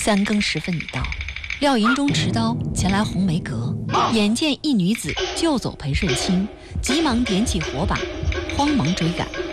3更时分已到，廖银忠持刀前来红梅阁，眼见一女子就走裴顺清，急忙点起火把，慌忙追赶。